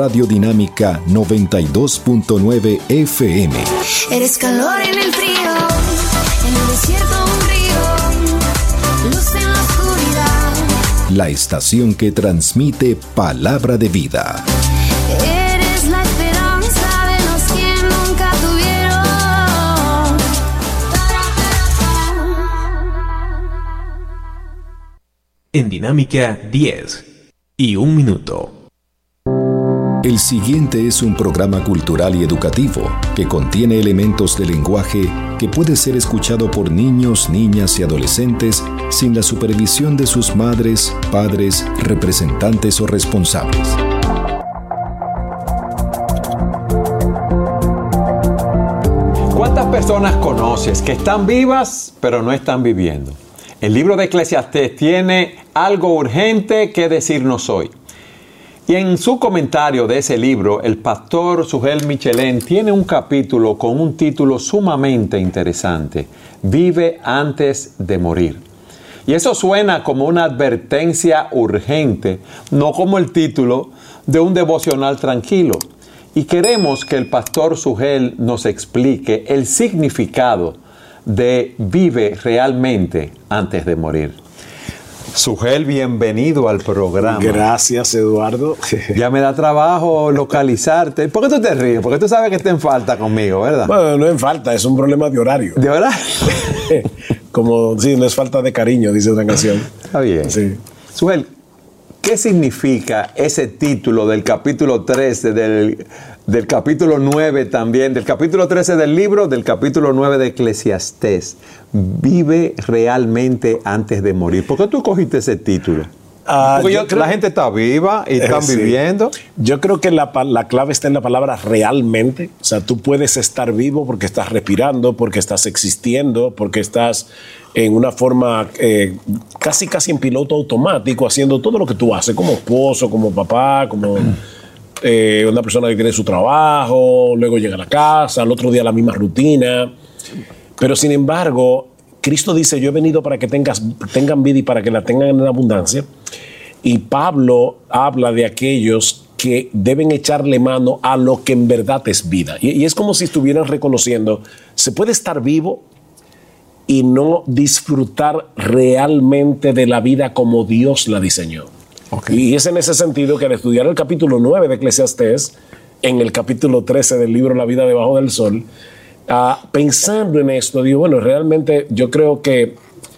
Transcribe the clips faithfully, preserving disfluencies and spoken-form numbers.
Radio Dinámica noventa y dos punto nueve F M. Eres calor en el frío, en el desierto un río, luz en la oscuridad. La estación que transmite palabra de vida. Eres la esperanza de los que nunca tuvieron. En Dinámica diez y un minuto. El siguiente es un programa cultural y educativo que contiene elementos de lenguaje que puede ser escuchado por niños, niñas y adolescentes sin la supervisión de sus madres, padres, representantes o responsables. ¿Cuántas personas conoces que están vivas pero no están viviendo? El libro de Eclesiastés tiene algo urgente que decirnos hoy. Y en su comentario de ese libro, el pastor Sugel Michelén tiene un capítulo con un título sumamente interesante: Vive antes de morir. Y eso suena como una advertencia urgente, no como el título de un devocional tranquilo. Y queremos que el pastor Sugel nos explique el significado de vive realmente antes de morir. Sugel, bienvenido al programa. Gracias, Eduardo. Ya me da trabajo localizarte. ¿Por qué tú te ríes? Porque tú sabes que está en falta conmigo, ¿verdad? Bueno, no en falta, es un problema de horario. ¿De verdad? Como, sí, no es falta de cariño, dice una canción. Está bien. Sí. Sugel, ¿qué significa ese título del capítulo trece, del, del capítulo nueve también, del capítulo trece del libro, del capítulo nueve de Eclesiastés? Vive realmente antes de morir. ¿Por qué tú cogiste ese título? Uh, Porque yo, creo, la gente está viva y están sí. viviendo. Yo creo que la, la clave está en la palabra realmente. O sea, tú puedes estar vivo porque estás respirando, porque estás existiendo, porque estás en una forma eh, casi casi en piloto automático, haciendo todo lo que tú haces, como esposo, como papá, como eh, una persona que tiene su trabajo, luego llega a la casa, al otro día la misma rutina. Pero sin embargo, Cristo dice: yo he venido para que tengas, tengan vida y para que la tengan en abundancia. Y Pablo habla de aquellos que deben echarle mano a lo que en verdad es vida. Y, y es como si estuvieran reconociendo: se puede estar vivo y no disfrutar realmente de la vida como Dios la diseñó. Okay. Y es en ese sentido que al estudiar el capítulo nueve de Eclesiastés, en el capítulo trece del libro La vida debajo del sol, Uh, pensando en esto, digo, bueno, realmente yo creo que,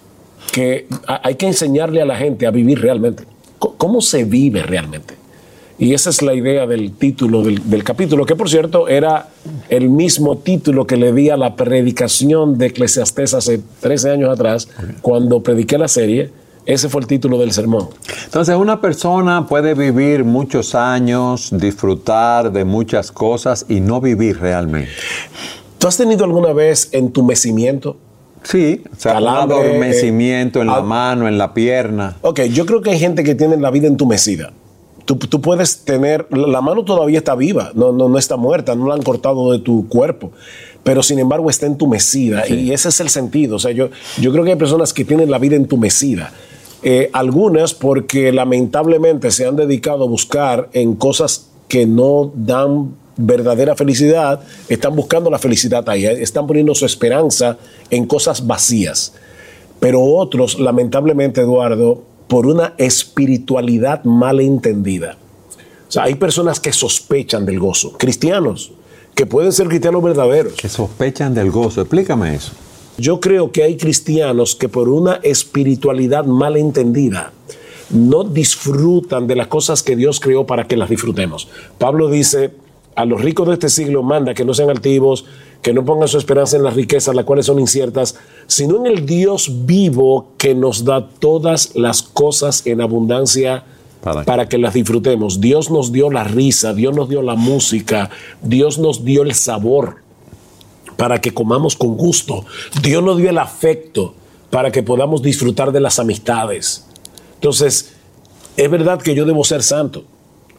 que hay que enseñarle a la gente a vivir realmente. ¿Cómo se vive realmente? Y esa es la idea del título del, del capítulo, que por cierto era el mismo título que le di a la predicación de Eclesiastés hace trece años atrás, okay, cuando prediqué la serie. Ese fue el título del sermón. Entonces, una persona puede vivir muchos años, disfrutar de muchas cosas y no vivir realmente. ¿Tú has tenido alguna vez entumecimiento? Sí, o sea, Calambre, un adormecimiento eh, en la ad... mano, en la pierna. Ok, yo creo que hay gente que tiene la vida entumecida. Tú, tú puedes tener, la mano todavía está viva, no, no, no está muerta, no la han cortado de tu cuerpo, pero sin embargo está entumecida, sí, y ese es el sentido. O sea, yo, yo creo que hay personas que tienen la vida entumecida. Eh, algunas porque lamentablemente se han dedicado a buscar en cosas que no dan verdadera felicidad, están buscando la felicidad ahí, están poniendo su esperanza en cosas vacías. Pero otros, lamentablemente, Eduardo, por una espiritualidad mal entendida. O sea, hay personas que sospechan del gozo, cristianos, que pueden ser cristianos verdaderos. Que sospechan del gozo, explícame eso. Yo creo que hay cristianos que por una espiritualidad mal entendida no disfrutan de las cosas que Dios creó para que las disfrutemos. Pablo dice: a los ricos de este siglo manda que no sean altivos, que no pongan su esperanza en las riquezas, las cuales son inciertas, sino en el Dios vivo que nos da todas las cosas en abundancia para, para que las disfrutemos. Dios nos dio la risa, Dios nos dio la música, Dios nos dio el sabor para que comamos con gusto. Dios nos dio el afecto para que podamos disfrutar de las amistades. Entonces, es verdad que yo debo ser santo,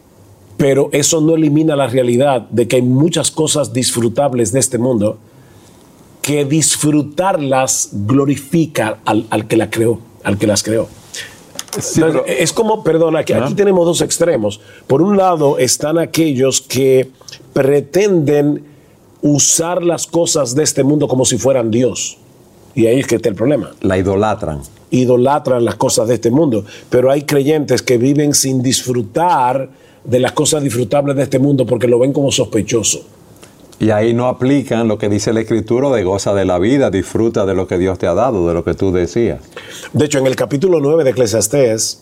pero eso no elimina la realidad de que hay muchas cosas disfrutables de este mundo que disfrutarlas glorifica al, al que la creó, al que las creó. Sí, Entonces, pero- es como, perdona, que ¿Ah? aquí tenemos dos extremos. Por un lado están aquellos que pretenden usar las cosas de este mundo como si fueran Dios. Y ahí es que está el problema. La idolatran. Idolatran las cosas de este mundo. Pero hay creyentes que viven sin disfrutar de las cosas disfrutables de este mundo porque lo ven como sospechoso. Y ahí no aplican lo que dice la Escritura de goza de la vida, disfruta de lo que Dios te ha dado, de lo que tú decías. De hecho, en el capítulo nueve de Eclesiastés,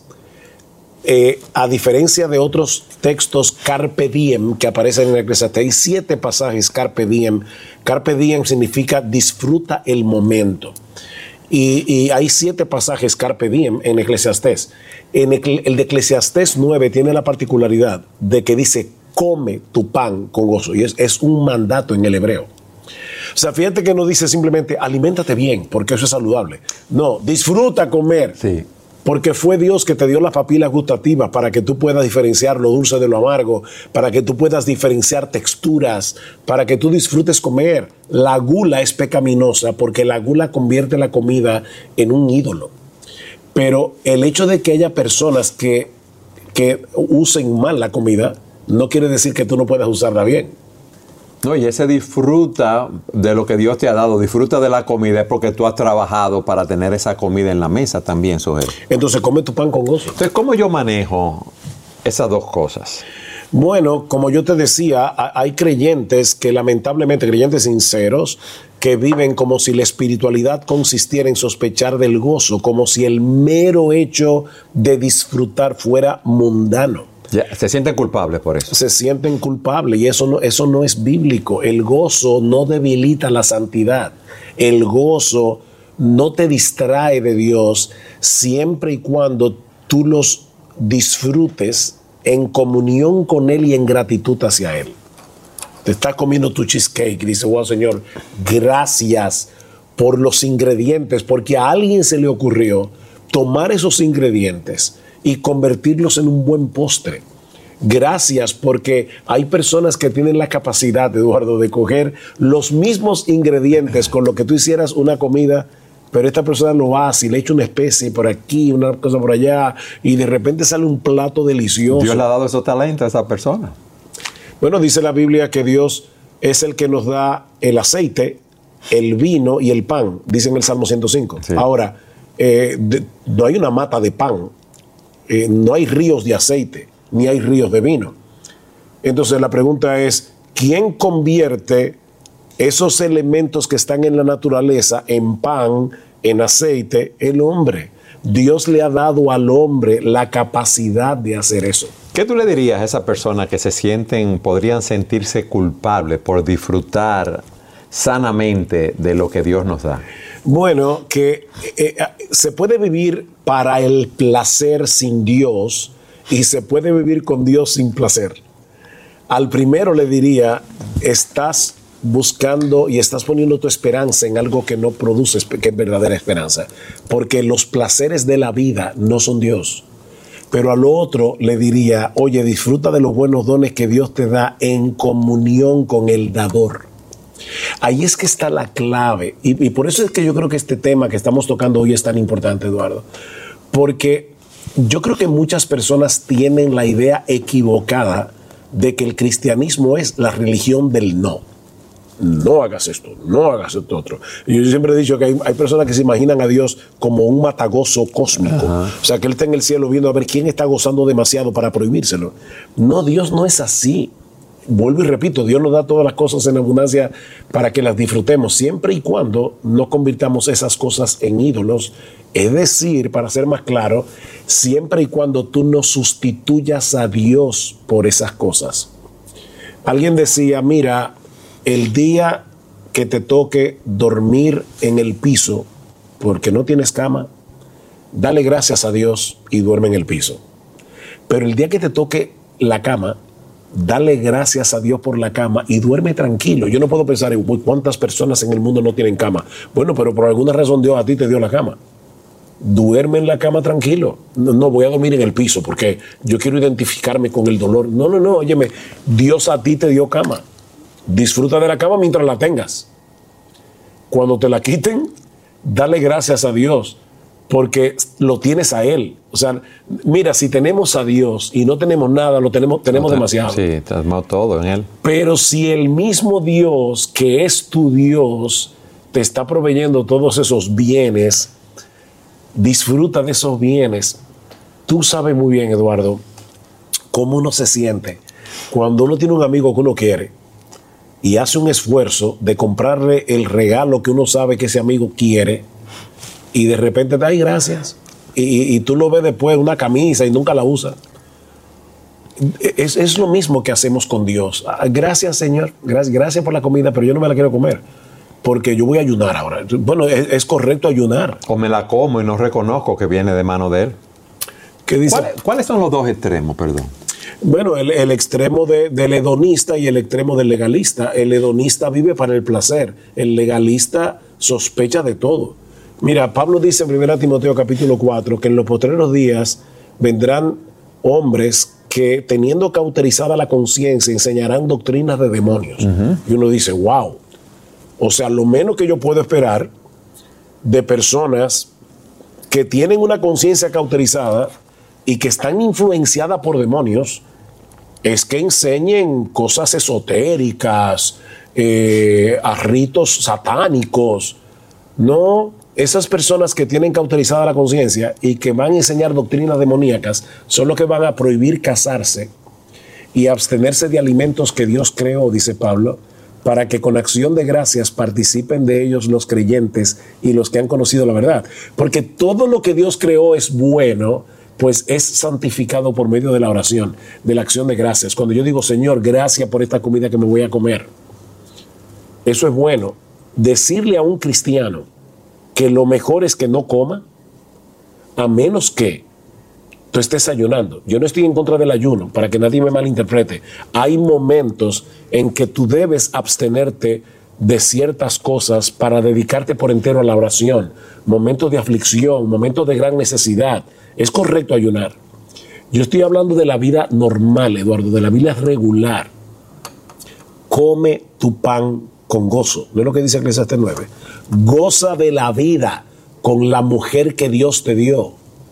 eh, a diferencia de otros textos carpe diem que aparecen en Eclesiastés, hay siete pasajes carpe diem. Carpe diem significa disfruta el momento. Y, y hay siete pasajes carpe diem en Eclesiastés. En Ecle- el de Eclesiastés nueve tiene la particularidad de que dice, come tu pan con gozo. Y es, es un mandato en el hebreo. O sea, fíjate que no dice simplemente, aliméntate bien, porque eso es saludable. No, disfruta comer. Sí. Porque fue Dios que te dio las papilas gustativas para que tú puedas diferenciar lo dulce de lo amargo, para que tú puedas diferenciar texturas, para que tú disfrutes comer. La gula es pecaminosa porque la gula convierte la comida en un ídolo. Pero el hecho de que haya personas que, que usen mal la comida no quiere decir que tú no puedas usarla bien. No, y ese disfruta de lo que Dios te ha dado, disfruta de la comida, es porque tú has trabajado para tener esa comida en la mesa también, Sogel. Entonces come tu pan con gozo. Entonces, ¿cómo yo manejo esas dos cosas? Bueno, como yo te decía, a- hay creyentes que lamentablemente, creyentes sinceros, que viven como si la espiritualidad consistiera en sospechar del gozo, como si el mero hecho de disfrutar fuera mundano. Ya, se sienten culpables por eso. Se sienten culpables y eso no, eso no es bíblico. El gozo no debilita la santidad. El gozo no te distrae de Dios siempre y cuando tú los disfrutes en comunión con Él y en gratitud hacia Él. Te estás comiendo tu cheesecake y dices, wow, Señor, gracias por los ingredientes, porque a alguien se le ocurrió tomar esos ingredientes y convertirlos en un buen postre. Gracias porque hay personas que tienen la capacidad, Eduardo, de coger los mismos ingredientes con lo que tú hicieras una comida, pero esta persona lo hace y le echa una especie por aquí, una cosa por allá, y de repente sale un plato delicioso. Dios le ha dado esos talentos a esa persona. Bueno, dice la Biblia que Dios es el que nos da el aceite, el vino y el pan, dice en el Salmo ciento cinco. Sí. Ahora, eh, de- no hay una mata de pan, eh, no hay ríos de aceite, ni hay ríos de vino. Entonces la pregunta es, ¿quién convierte esos elementos que están en la naturaleza en pan, en aceite? El hombre. Dios le ha dado al hombre la capacidad de hacer eso. ¿Qué tú le dirías a esas personas que se sienten, podrían sentirse culpables por disfrutar sanamente de lo que Dios nos da? Bueno, que eh, eh, se puede vivir para el placer sin Dios y se puede vivir con Dios sin placer. Al primero le diría, estás buscando y estás poniendo tu esperanza en algo que no produce, espe- que es verdadera esperanza, porque los placeres de la vida no son Dios. Pero al otro le diría, oye, disfruta de los buenos dones que Dios te da en comunión con el dador. Ahí es que está la clave. Y, y por eso es que yo creo que este tema que estamos tocando hoy es tan importante, Eduardo. Porque yo creo que muchas personas tienen la idea equivocada de que el cristianismo es la religión del no. No hagas esto, no hagas esto otro. Y yo siempre he dicho que hay, hay personas que se imaginan a Dios como un matagozo cósmico. O sea, que Él está en el cielo viendo a ver quién está gozando demasiado para prohibírselo. No, Dios no es así. Vuelvo y repito, Dios nos da todas las cosas en abundancia para que las disfrutemos, siempre y cuando no convirtamos esas cosas en ídolos. Es decir, para ser más claro, siempre y cuando tú no sustituyas a Dios por esas cosas. Alguien decía, mira, el día que te toque dormir en el piso porque no tienes cama, dale gracias a Dios y duerme en el piso. Pero el día que te toque la cama, dale gracias a Dios por la cama y duerme tranquilo. Yo no puedo pensar en "Uy, cuántas personas en el mundo no tienen cama". Bueno, pero por alguna razón Dios a ti te dio la cama. Duerme en la cama tranquilo. No, no voy a dormir en el piso porque yo quiero identificarme con el dolor. No, no, no, óyeme, Dios a ti te dio cama. Disfruta de la cama mientras la tengas. Cuando te la quiten, dale gracias a Dios. porque lo tienes a Él. O sea, mira, si tenemos a Dios y no tenemos nada, lo tenemos, tenemos demasiado. Sí, tenemos todo en Él. Pero si el mismo Dios, que es tu Dios, te está proveyendo todos esos bienes, disfruta de esos bienes. Tú sabes muy bien, Eduardo, cómo uno se siente cuando uno tiene un amigo que uno quiere y hace un esfuerzo de comprarle el regalo que uno sabe que ese amigo quiere y de repente te ay, gracias. Y, y, y tú lo ves después, una camisa y nunca la usa. Es, es lo mismo que hacemos con Dios. Gracias, Señor. Gracias, gracias por la comida, pero yo no me la quiero comer porque yo voy a ayunar ahora. Bueno, es, es correcto ayunar. O me la como y no reconozco que viene de mano de Él. ¿Qué dice? ¿Cuál, ¿Cuáles son los dos extremos, perdón? Bueno, el, el extremo de, del hedonista y el extremo del legalista. El hedonista vive para el placer. El legalista sospecha de todo. Mira, Pablo dice en primera Timoteo capítulo cuatro que en los postreros días vendrán hombres que, teniendo cauterizada la conciencia, enseñarán doctrinas de demonios. Uh-huh. Y uno dice, wow. O sea, lo menos que yo puedo esperar de personas que tienen una conciencia cauterizada y que están influenciadas por demonios es que enseñen cosas esotéricas, eh, a ritos satánicos. No, esas personas que tienen cauterizada la conciencia y que van a enseñar doctrinas demoníacas son los que van a prohibir casarse y abstenerse de alimentos que Dios creó, dice Pablo, para que con acción de gracias participen de ellos los creyentes y los que han conocido la verdad. Porque todo lo que Dios creó es bueno, pues es santificado por medio de la oración, de la acción de gracias. Cuando yo digo, Señor, gracias por esta comida que me voy a comer, eso es bueno. Decirle a un cristiano que lo mejor es que no coma, a menos que tú estés ayunando. Yo no estoy en contra del ayuno, para que nadie me malinterprete. Hay momentos en que tú debes abstenerte de ciertas cosas para dedicarte por entero a la oración. Momentos de aflicción, momentos de gran necesidad. Es correcto ayunar. Yo estoy hablando de la vida normal, Eduardo, de la vida regular. Come tu pan con gozo. ¿No es lo que dice Eclesiastés nueve? Goza de la vida con la mujer que Dios te dio.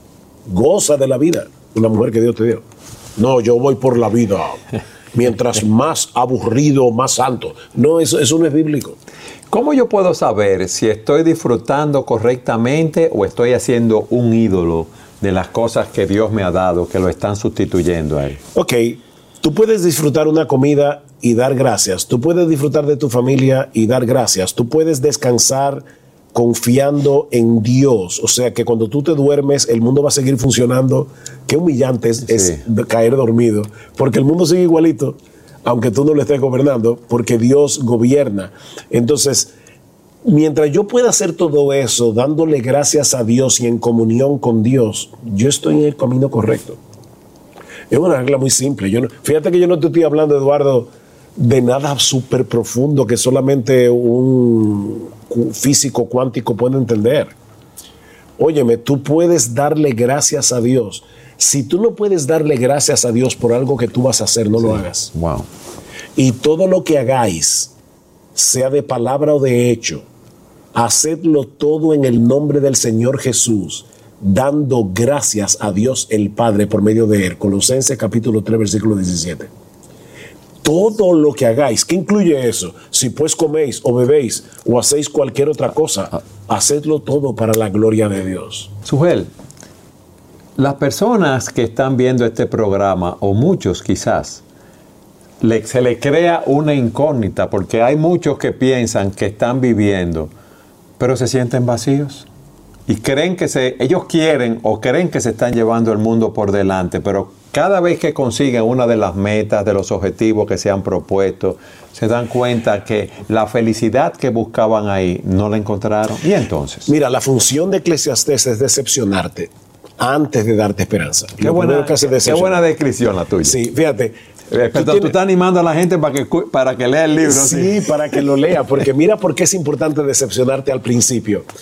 Goza de la vida con la mujer que Dios te dio. No, yo voy por la vida. Mientras más aburrido, más santo. No, eso, eso no es bíblico. ¿Cómo yo puedo saber si estoy disfrutando correctamente o estoy haciendo un ídolo de las cosas que Dios me ha dado, que lo están sustituyendo a Él? Ok, tú puedes disfrutar una comida y dar gracias. Tú puedes disfrutar de tu familia y dar gracias. Tú puedes descansar confiando en Dios. O sea que cuando tú te duermes, el mundo va a seguir funcionando. Qué humillante es, sí. es caer dormido, porque el mundo sigue igualito, aunque tú no lo estés gobernando, porque Dios gobierna. Entonces, mientras yo pueda hacer todo eso, dándole gracias a Dios y en comunión con Dios, yo estoy en el camino correcto. Es una regla muy simple. Yo no, fíjate que yo no te estoy hablando, Eduardo, de nada súper profundo que solamente un físico cuántico puede entender. Óyeme, tú puedes darle gracias a Dios. Si tú no puedes darle gracias a Dios por algo que tú vas a hacer, no sí. lo hagas. Wow. Y todo lo que hagáis, sea de palabra o de hecho, hacedlo todo en el nombre del Señor Jesús, dando gracias a Dios el Padre por medio de Él. Colosenses capítulo tres, versículo diecisiete. Todo lo que hagáis, ¿qué incluye eso? Si pues coméis o bebéis o hacéis cualquier otra cosa, hacedlo todo para la gloria de Dios. Sujel, las personas que están viendo este programa, o muchos quizás, le, se le crea una incógnita, porque hay muchos que piensan que están viviendo, pero se sienten vacíos. Y creen que se, ellos quieren o creen que se están llevando el mundo por delante, pero cada vez que consiguen una de las metas, de los objetivos que se han propuesto, se dan cuenta que la felicidad que buscaban ahí no la encontraron. ¿Y entonces? Mira, la función de Eclesiastés es decepcionarte antes de darte esperanza. Qué, buena, que qué buena descripción la tuya. Sí, fíjate. Eh, perdón, tú, tienes... tú estás animando a la gente para que, para que lea el libro. Sí, ¿sí? Para que lo lea, porque mira por qué es importante decepcionarte al principio.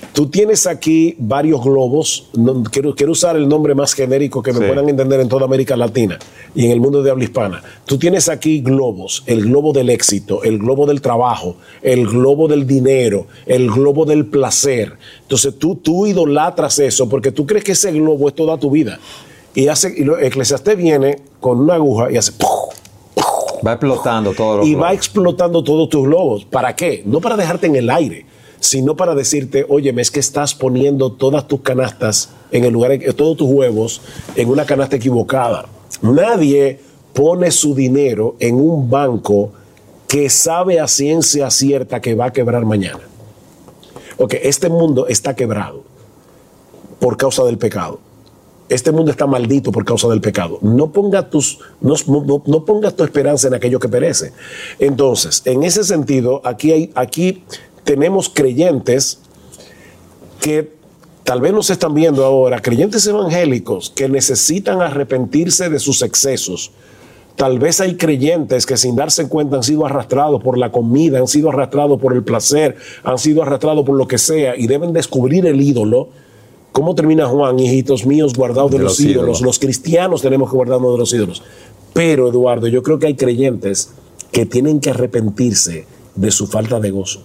Tú tienes aquí varios globos, no, quiero, quiero usar el nombre más genérico que me Sí. puedan entender en toda América Latina y en el mundo de habla hispana. Tú tienes aquí globos, el globo del éxito, el globo del trabajo, el globo del dinero, el globo del placer. Entonces tú, tú idolatras eso porque tú crees que ese globo es toda tu vida. Y, hace, y lo, Eclesiastés viene con una aguja y hace... Va explotando todo lo y va explotando todos tus globos. ¿Para qué? No para dejarte en el aire, sino para decirte, oye, es que estás poniendo todas tus canastas en el lugar, todos tus huevos en una canasta equivocada. Nadie pone su dinero en un banco que sabe a ciencia cierta que va a quebrar mañana. Ok, este mundo está quebrado por causa del pecado. Este mundo está maldito por causa del pecado. No ponga tus, no, no, no pongas tu esperanza en aquello que perece. Entonces, en ese sentido, aquí, hay, aquí tenemos creyentes que tal vez nos están viendo ahora, creyentes evangélicos que necesitan arrepentirse de sus excesos. Tal vez hay creyentes que sin darse cuenta han sido arrastrados por la comida, han sido arrastrados por el placer, han sido arrastrados por lo que sea y deben descubrir el ídolo. ¿Cómo termina Juan? Hijitos míos, guardados de, de los, los ídolos. ídolos. Los cristianos tenemos que guardarnos de los ídolos. Pero, Eduardo, yo creo que hay creyentes que tienen que arrepentirse de su falta de gozo.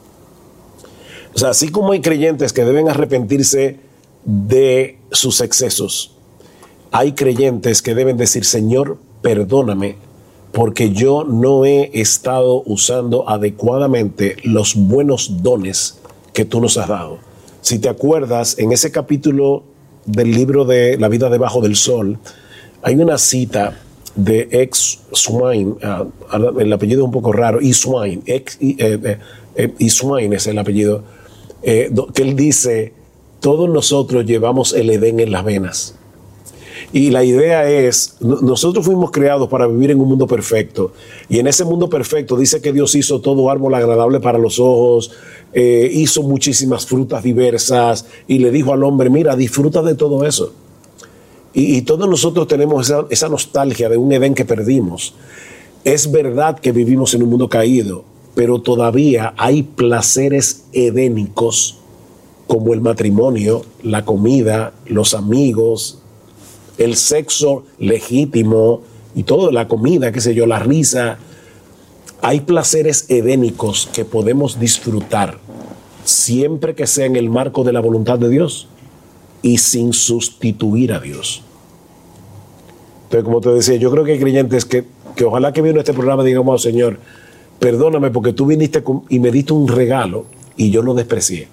O sea, así como hay creyentes que deben arrepentirse de sus excesos, hay creyentes que deben decir, Señor, perdóname, porque yo no he estado usando adecuadamente los buenos dones que tú nos has dado. Si te acuerdas, en ese capítulo del libro de La vida debajo del sol, hay una cita de ex Swain, uh, el apellido es un poco raro, E. Swain, ex, eh, eh, E. Swain es el apellido, eh, que él dice, todos nosotros llevamos el Edén en las venas. Y la idea es, nosotros fuimos creados para vivir en un mundo perfecto. Y en ese mundo perfecto dice que Dios hizo todo árbol agradable para los ojos, eh, hizo muchísimas frutas diversas y le dijo al hombre, mira, disfruta de todo eso. Y, y todos nosotros tenemos esa, esa nostalgia de un Edén que perdimos. Es verdad que vivimos en un mundo caído, pero todavía hay placeres edénicos como el matrimonio, la comida, los amigos, el sexo legítimo y toda la comida, qué sé yo, la risa. Hay placeres edénicos que podemos disfrutar siempre que sea en el marco de la voluntad de Dios y sin sustituir a Dios. Entonces, como te decía, yo creo que hay creyentes que, que ojalá que viendo este programa digamos, oh, Señor, perdóname porque tú viniste con, y me diste un regalo y yo lo desprecié.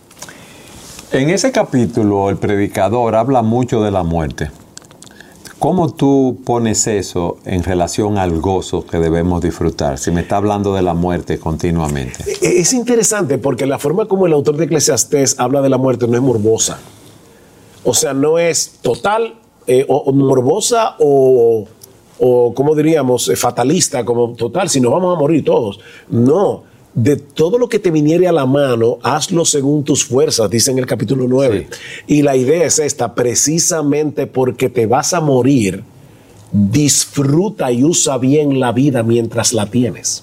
En ese capítulo el predicador habla mucho de la muerte. ¿Cómo tú pones eso en relación al gozo que debemos disfrutar? Si me está hablando de la muerte continuamente. Es interesante porque la forma como el autor de Eclesiastés habla de la muerte no es morbosa. O sea, no es total, eh, o, o morbosa o, o, como diríamos, fatalista, como total, si nos vamos a morir todos. No. De todo lo que te viniere a la mano, hazlo según tus fuerzas, dice en el capítulo nueve. Sí. Y la idea es esta, precisamente porque te vas a morir, disfruta y usa bien la vida mientras la tienes.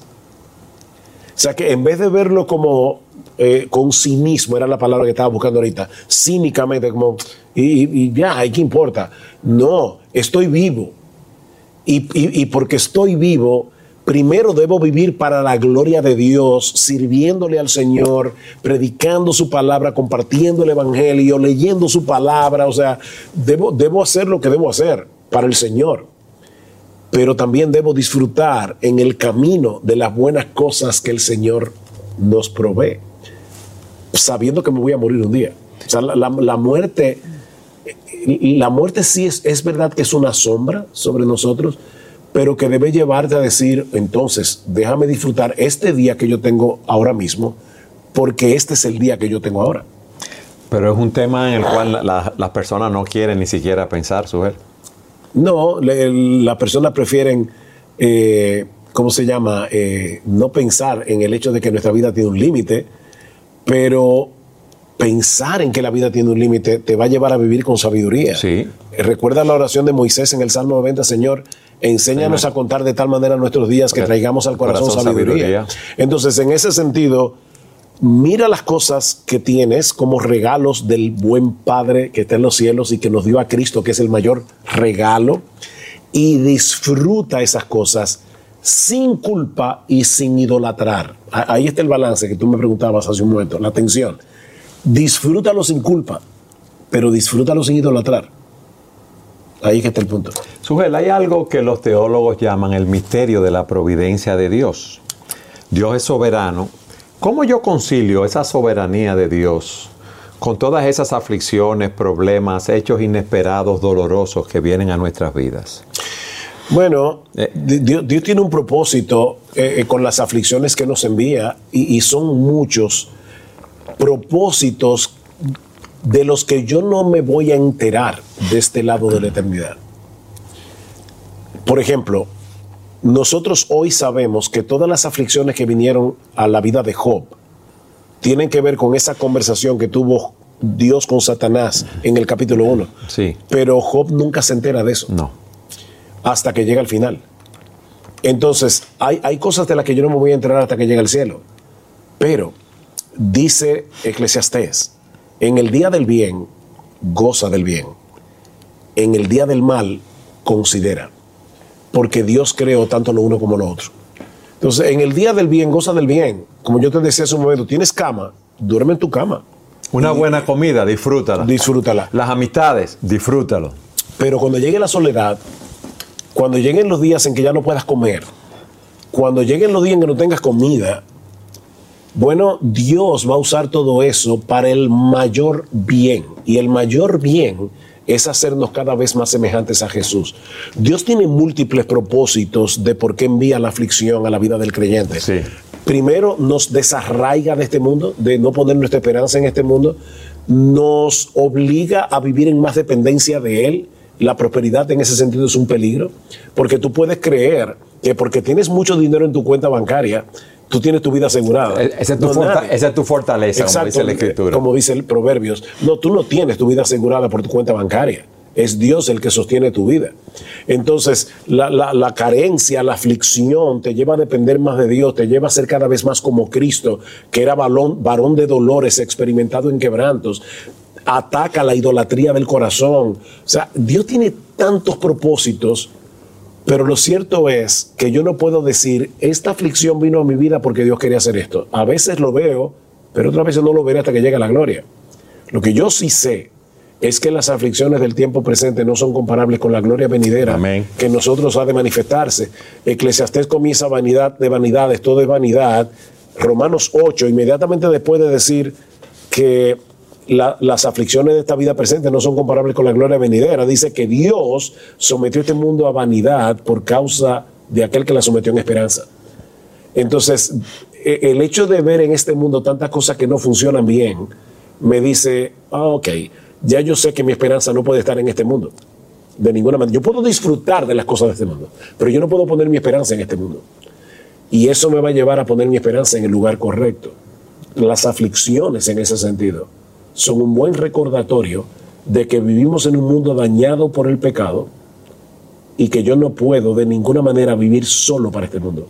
O sea que en vez de verlo como eh, con cinismo, era la palabra que estaba buscando ahorita, cínicamente, como, y, y ya, ¿qué importa? No, estoy vivo. Y, y, y porque estoy vivo, primero debo vivir para la gloria de Dios, sirviéndole al Señor, predicando su palabra, compartiendo el evangelio, leyendo su palabra. O sea, debo, debo hacer lo que debo hacer para el Señor. Pero también debo disfrutar en el camino de las buenas cosas que el Señor nos provee, sabiendo que me voy a morir un día. O sea, la, la, la muerte, la muerte sí es, es verdad que es una sombra sobre nosotros, pero que debe llevarte a decir, entonces, déjame disfrutar este día que yo tengo ahora mismo, porque este es el día que yo tengo ahora. Pero es un tema en el cual las la, la personas no quieren ni siquiera pensar, Sujel. No, las personas prefieren, eh, ¿cómo se llama? Eh, no pensar en el hecho de que nuestra vida tiene un límite, pero pensar en que la vida tiene un límite te va a llevar a vivir con sabiduría. Sí. Recuerda la oración de Moisés en el Salmo noventa, Señor, enséñanos a contar de tal manera nuestros días que traigamos al corazón, corazón sabiduría. sabiduría. Entonces, en ese sentido, mira las cosas que tienes como regalos del buen Padre que está en los cielos y que nos dio a Cristo, que es el mayor regalo, y disfruta esas cosas sin culpa y sin idolatrar. Ahí está el balance que tú me preguntabas hace un momento, la tensión. Disfrútalo sin culpa, pero disfrútalo sin idolatrar. Ahí que está el punto. Sugel, hay algo que los teólogos llaman el misterio de la providencia de Dios. Dios es soberano. ¿Cómo yo concilio esa soberanía de Dios con todas esas aflicciones, problemas, hechos inesperados, dolorosos que vienen a nuestras vidas? Bueno, eh, Dios, Dios tiene un propósito eh, con las aflicciones que nos envía y, y son muchos propósitos de los que yo no me voy a enterar de este lado de la eternidad. Por ejemplo, nosotros hoy sabemos que todas las aflicciones que vinieron a la vida de Job tienen que ver con esa conversación que tuvo Dios con Satanás en el capítulo uno. Sí. Pero Job nunca se entera de eso. No. Hasta que llega al final. Entonces, hay, hay cosas de las que yo no me voy a enterar hasta que llegue al cielo. Pero, dice Eclesiastés, en el día del bien, goza del bien. En el día del mal, considera. Porque Dios creó tanto lo uno como lo otro. Entonces, en el día del bien, goza del bien. Como yo te decía hace un momento, tienes cama, duerme en tu cama. Una y buena comida, disfrútala. Disfrútala. Las amistades, disfrútalo. Pero cuando llegue la soledad, cuando lleguen los días en que ya no puedas comer, cuando lleguen los días en que no tengas comida, bueno, Dios va a usar todo eso para el mayor bien. Y el mayor bien es hacernos cada vez más semejantes a Jesús. Dios tiene múltiples propósitos de por qué envía la aflicción a la vida del creyente. Sí. Primero, nos desarraiga de este mundo, de no poner nuestra esperanza en este mundo. Nos obliga a vivir en más dependencia de Él. La prosperidad en ese sentido es un peligro, porque tú puedes creer que porque tienes mucho dinero en tu cuenta bancaria, tú tienes tu vida asegurada. Esa es tu, no, forta- esa es tu fortaleza, Exacto, como dice la Escritura. Como dice el Proverbios. No, tú no tienes tu vida asegurada por tu cuenta bancaria. Es Dios el que sostiene tu vida. Entonces, la, la, la carencia, la aflicción te lleva a depender más de Dios, te lleva a ser cada vez más como Cristo, que era varón, varón de dolores, experimentado en quebrantos. Ataca la idolatría del corazón. O sea, Dios tiene tantos propósitos, pero lo cierto es que yo no puedo decir, esta aflicción vino a mi vida porque Dios quería hacer esto. A veces lo veo, pero otras veces no lo veré hasta que llegue la gloria. Lo que yo sí sé es que las aflicciones del tiempo presente no son comparables con la gloria venidera. Amén. Que en nosotros ha de manifestarse. Eclesiastés comienza vanidad de vanidades, todo es vanidad. Romanos ocho, inmediatamente después de decir que La, las aflicciones de esta vida presente no son comparables con la gloria venidera, dice que Dios sometió este mundo a vanidad por causa de aquel que la sometió en esperanza. Entonces, el hecho de ver en este mundo tantas cosas que no funcionan bien, me dice, ah, ok, ya yo sé que mi esperanza no puede estar en este mundo, de ninguna manera. Yo puedo disfrutar de las cosas de este mundo, pero yo no puedo poner mi esperanza en este mundo. Y eso me va a llevar a poner mi esperanza en el lugar correcto. Las aflicciones en ese sentido son un buen recordatorio de que vivimos en un mundo dañado por el pecado y que yo no puedo de ninguna manera vivir solo para este mundo.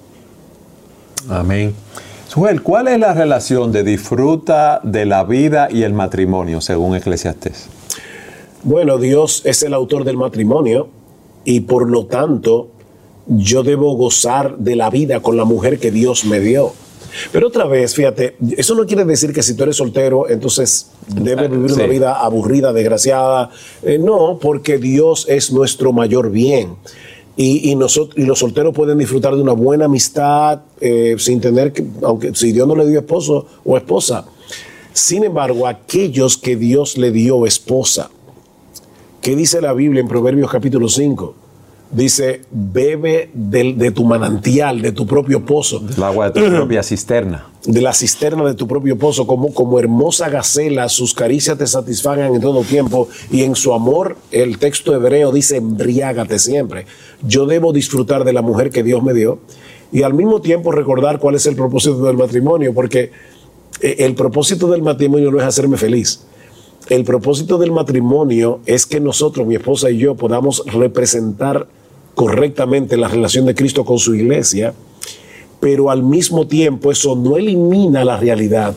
Amén. Sugel, ¿cuál es la relación de disfruta de la vida y el matrimonio, según Eclesiastés? Bueno, Dios es el autor del matrimonio y por lo tanto yo debo gozar de la vida con la mujer que Dios me dio. Pero otra vez, fíjate, eso no quiere decir que si tú eres soltero, entonces debes vivir sí. una vida aburrida, desgraciada. Eh, no, porque Dios es nuestro mayor bien. Y, y, nosotros, y los solteros pueden disfrutar de una buena amistad eh, sin tener que, aunque si Dios no le dio esposo o esposa. Sin embargo, aquellos que Dios le dio esposa, ¿qué dice la Biblia en Proverbios capítulo cinco? Dice, bebe de, de tu manantial, de tu propio pozo. El agua de tu propia cisterna. De la cisterna de tu propio pozo, como, como hermosa gacela, sus caricias te satisfagan en todo tiempo, y en su amor, el texto hebreo dice, embriágate siempre. Yo debo disfrutar de la mujer que Dios me dio, y al mismo tiempo recordar cuál es el propósito del matrimonio, porque el propósito del matrimonio no es hacerme feliz. El propósito del matrimonio es que nosotros, mi esposa y yo, podamos representar correctamente la relación de Cristo con su iglesia, pero al mismo tiempo eso no elimina la realidad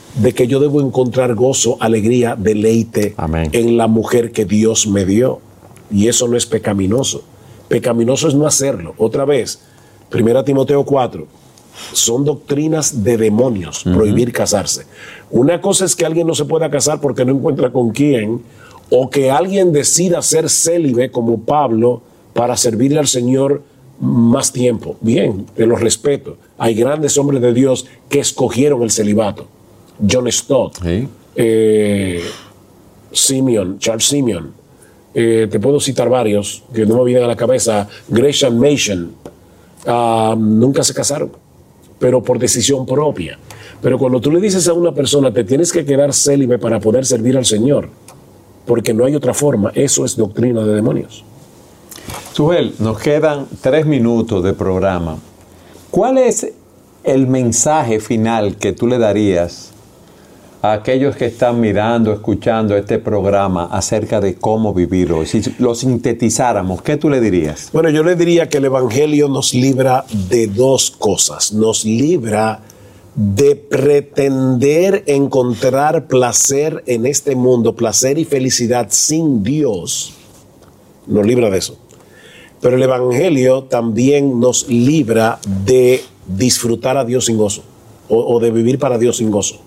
de que yo debo encontrar gozo, alegría, deleite Amén. en la mujer que Dios me dio. Y eso no es pecaminoso. Pecaminoso es no hacerlo. Otra vez, primera Timoteo cuatro, son doctrinas de demonios, uh-huh. prohibir casarse. Una cosa es que alguien no se pueda casar porque no encuentra con quién, o que alguien decida ser célibe como Pablo para servirle al Señor más tiempo. Bien, te lo respeto. Hay grandes hombres de Dios que escogieron el celibato. John Stott, ¿sí? eh, Simeon, Charles Simeon, eh, te puedo citar varios que no me vienen a la cabeza. Gresham Machen, uh, nunca se casaron, pero por decisión propia. Pero cuando tú le dices a una persona, te tienes que quedar célibe para poder servir al Señor, porque no hay otra forma, eso es doctrina de demonios. Sugel, nos quedan tres minutos de programa. ¿Cuál es el mensaje final que tú le darías a aquellos que están mirando, escuchando este programa acerca de cómo vivir hoy? Si lo sintetizáramos, ¿qué tú le dirías? Bueno, yo le diría que el Evangelio nos libra de dos cosas. Nos libra de pretender encontrar placer en este mundo, placer y felicidad sin Dios. Nos libra de eso. Pero el Evangelio también nos libra de disfrutar a Dios sin gozo, o, o de vivir para Dios sin gozo.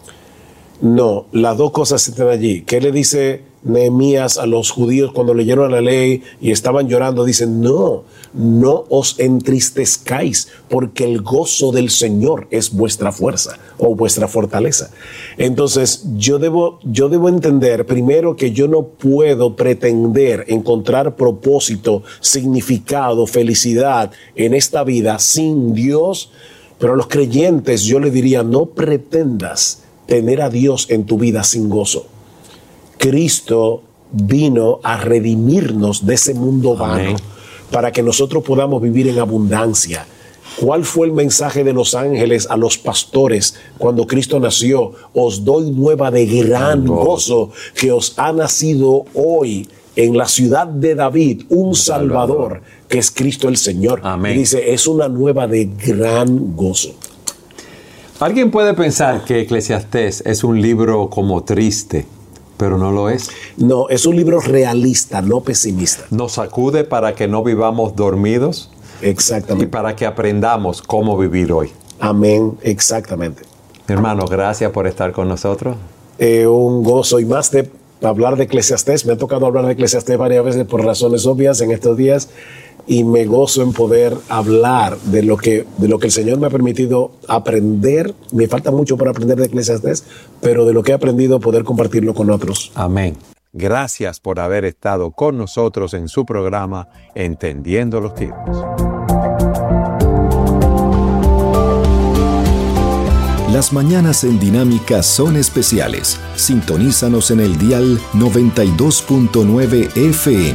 No, las dos cosas están allí. ¿Qué le dice Nehemías a los judíos cuando leyeron la ley y estaban llorando? Dicen, no, no os entristezcáis, porque el gozo del Señor es vuestra fuerza o vuestra fortaleza. Entonces, yo debo, yo debo entender primero que yo no puedo pretender encontrar propósito, significado, felicidad en esta vida sin Dios. Pero a los creyentes yo le diría, no pretendas tener a Dios en tu vida sin gozo. Cristo vino a redimirnos de ese mundo vano. Amén. Para que nosotros podamos vivir en abundancia. ¿Cuál fue el mensaje de los ángeles a los pastores cuando Cristo nació? Os doy nueva de gran gozo, que os ha nacido hoy en la ciudad de David un Salvador, Salvador, que es Cristo el Señor. Amén. Y dice, es una nueva de gran gozo. Alguien puede pensar que Eclesiastés es un libro como triste, pero no lo es. No, es un libro realista, no pesimista. Nos sacude para que no vivamos dormidos. Exactamente. Y para que aprendamos cómo vivir hoy. Amén, exactamente. Hermano, gracias por estar con nosotros. Eh, un gozo y más de hablar de Eclesiastés. Me ha tocado hablar de Eclesiastés varias veces por razones obvias en estos días. Y me gozo en poder hablar de lo que, de lo que el Señor me ha permitido aprender. Me falta mucho para aprender de Eclesiastés, pero de lo que he aprendido, poder compartirlo con otros. Amén. Gracias por haber estado con nosotros en su programa Entendiendo los Tiempos. Las mañanas en Dinámica son especiales. Sintonízanos en el dial noventa y dos punto nueve F M